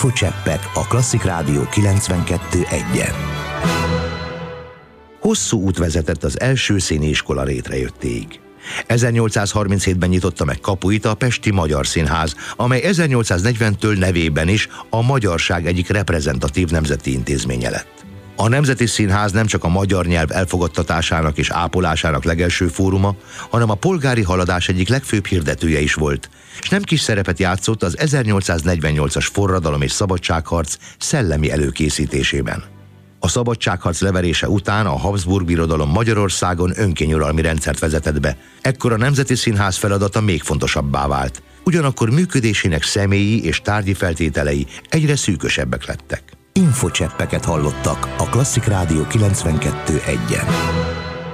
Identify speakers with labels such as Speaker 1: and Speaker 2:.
Speaker 1: Infocseppek a Klasszik Rádió 92.1-en. Hosszú út vezetett az első színiiskola létrejöttéig. 1837-ben nyitotta meg kapuit a Pesti Magyar Színház, amely 1840-től nevében is a magyarság egyik reprezentatív nemzeti intézménye lett. A Nemzeti Színház nem csak a magyar nyelv elfogadtatásának és ápolásának legelső fóruma, hanem a polgári haladás egyik legfőbb hirdetője is volt, és nem kis szerepet játszott az 1848-as forradalom és szabadságharc szellemi előkészítésében. A szabadságharc leverése után a Habsburg Birodalom Magyarországon önkényuralmi rendszert vezetett be. Ekkor a Nemzeti Színház feladata még fontosabbá vált. Ugyanakkor működésének személyi és tárgyi feltételei egyre szűkösebbek lettek. Infocseppeket hallottak a Klasszik Rádió 92.1-en.